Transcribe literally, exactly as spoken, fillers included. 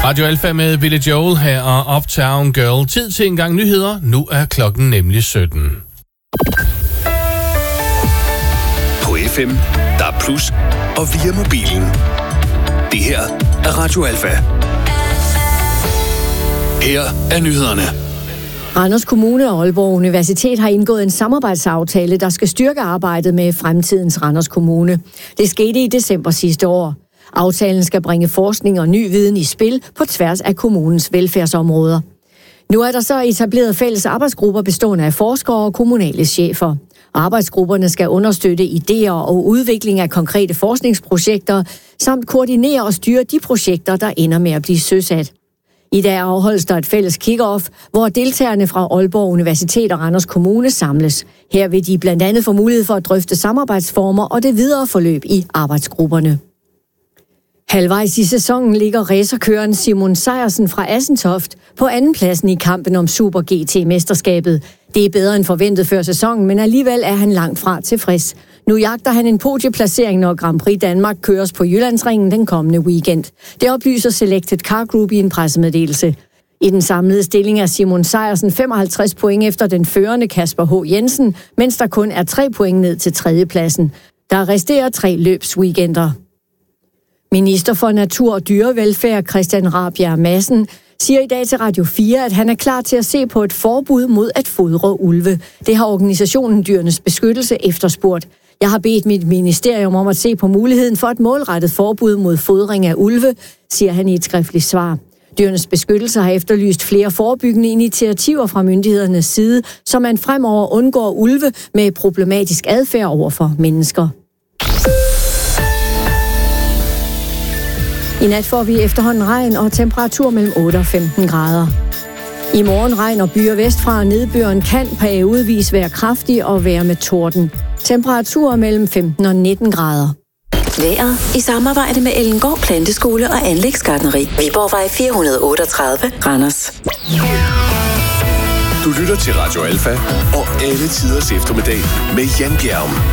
Radio Alfa med Billy Joel her og Uptown Girl. Tid til en gang nyheder. Nu er klokken nemlig sytten. På F M, der er plus, og via mobilen. Det her er Radio Alfa. Her er nyhederne. Randers Kommune og Aalborg Universitet har indgået en samarbejdsaftale, der skal styrke arbejdet med fremtidens Randers Kommune. Det skete i december sidste år. Aftalen skal bringe forskning og ny viden i spil på tværs af kommunens velfærdsområder. Nu er der så etableret fælles arbejdsgrupper bestående af forskere og kommunale chefer. Arbejdsgrupperne skal understøtte idéer og udvikling af konkrete forskningsprojekter, samt koordinere og styre de projekter, der ender med at blive søsat. I dag afholdes der et fælles kick-off, hvor deltagerne fra Aalborg Universitet og Randers Kommune samles. Her vil de blandt andet få mulighed for at drøfte samarbejdsformer og det videre forløb i arbejdsgrupperne. Halvvejs i sæsonen ligger racerkøren Simon Sejersen fra Assentoft på andenpladsen i kampen om Super G T-mesterskabet. Det er bedre end forventet før sæsonen, men alligevel er han langt fra tilfreds. Nu jagter han en podieplacering, når Grand Prix Danmark køres på Jyllandsringen den kommende weekend. Det oplyser Selected Car Group i en pressemeddelelse. I den samlede stilling er Simon Sejersen femoghalvtreds point efter den førende Kasper H. Jensen, mens der kun er tre point ned til tredjepladsen. Der resterer tre løbsweekender. Minister for Natur og Dyrevelfærd Christian Rabjerg Madsen siger i dag til Radio fire, at han er klar til at se på et forbud mod at fodre ulve. Det har organisationen Dyrenes Beskyttelse efterspurgt. Jeg har bedt mit ministerium om at se på muligheden for et målrettet forbud mod fodring af ulve, siger han i et skriftligt svar. Dyrenes Beskyttelse har efterlyst flere forebyggende initiativer fra myndighedernes side, så man fremover undgår ulve med problematisk adfærd over for mennesker. I nat får vi efterhånden regn og temperatur mellem otte og femten grader. I morgen regn og byer vestfra, og nedbøren kan periodevis være kraftig og være med torden. Temperaturer mellem femten og nitten grader. Vejret i samarbejde med Ellengård Planteskole og Anlægsgartneri. Viborgvej fire hundrede otteogtredive, Randers. Du lytter til Radio Alfa og alle tiders eftermiddag med Jan Bjerg.